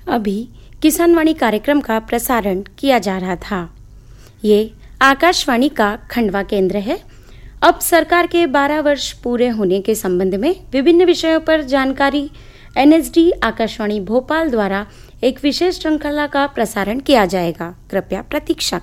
अभी किसानवाणी कार्यक्रम का प्रसारण किया जा रहा था। ये आकाशवाणी का खंडवा केंद्र है। अब सरकार के 12 वर्ष पूरे होने के संबंध में विभिन्न विषयों पर जानकारी एनएसडी आकाशवाणी भोपाल द्वारा एक विशेष श्रृंखला का प्रसारण किया जाएगा। कृपया प्रतीक्षा